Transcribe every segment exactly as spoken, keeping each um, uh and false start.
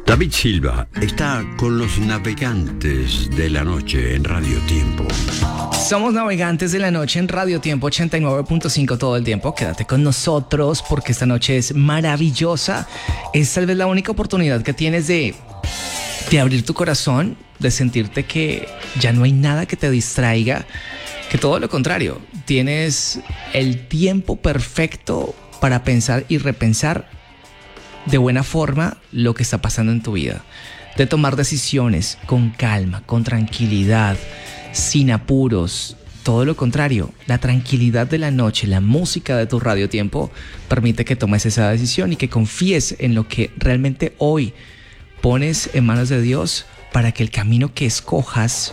David Silva está con los navegantes de la noche en Radio Tiempo. Somos navegantes de la noche en Radio Tiempo ochenta y nueve punto cinco todo el tiempo. Quédate con nosotros porque esta noche es maravillosa. Es tal vez la única oportunidad que tienes de, de abrir tu corazón, de sentirte que ya no hay nada que te distraiga, que todo lo contrario, tienes el tiempo perfecto para pensar y repensar de buena forma lo que está pasando en tu vida, de tomar decisiones con calma, con tranquilidad, sin apuros. Todo lo contrario, la tranquilidad de la noche, la música de tu Radio Tiempo permite que tomes esa decisión y que confíes en lo que realmente hoy pones en manos de Dios para que el camino que escojas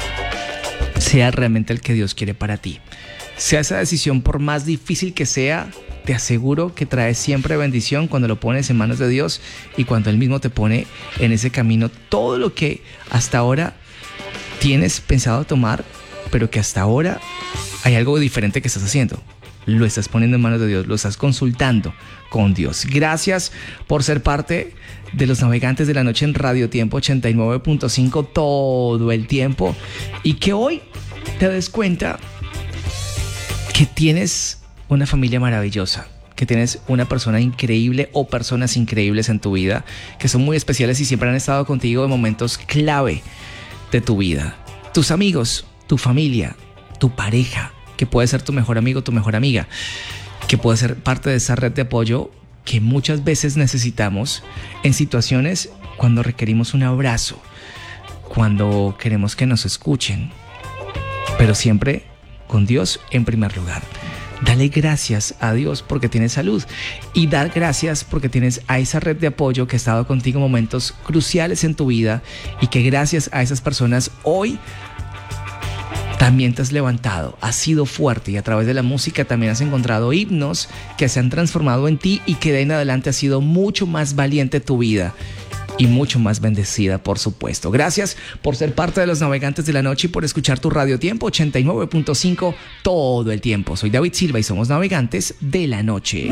sea realmente el que Dios quiere para ti. Sea esa decisión por más difícil que sea, te aseguro que trae siempre bendición cuando lo pones en manos de Dios y cuando Él mismo te pone en ese camino todo lo que hasta ahora tienes pensado tomar, pero que hasta ahora hay algo diferente que estás haciendo. Lo estás poniendo en manos de Dios, lo estás consultando con Dios. Gracias por ser parte de los navegantes de la noche en Radio Tiempo ochenta y nueve punto cinco todo el tiempo, y que hoy te des cuenta que tienes una familia maravillosa, que tienes una persona increíble o personas increíbles en tu vida, que son muy especiales y siempre han estado contigo en momentos clave de tu vida. Tus amigos, tu familia, tu pareja, que puede ser tu mejor amigo, tu mejor amiga, que puede ser parte de esa red de apoyo que muchas veces necesitamos en situaciones cuando requerimos un abrazo, cuando queremos que nos escuchen, pero siempre con Dios en primer lugar. Dale gracias a Dios porque tienes salud y dar gracias porque tienes a esa red de apoyo que ha estado contigo en momentos cruciales en tu vida y que gracias a esas personas hoy también te has levantado, has sido fuerte y a través de la música también has encontrado himnos que se han transformado en ti y que de ahí en adelante ha sido mucho más valiente tu vida y mucho más bendecida, por supuesto. Gracias por ser parte de los navegantes de la noche y por escuchar tu Radio Tiempo ochenta y nueve punto cinco todo el tiempo. Soy David Silva y somos navegantes de la noche.